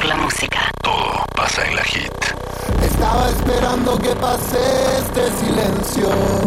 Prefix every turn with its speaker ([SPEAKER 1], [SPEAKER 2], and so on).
[SPEAKER 1] la música.
[SPEAKER 2] Todo pasa en la hit.
[SPEAKER 3] Estaba esperando que pase este silencio.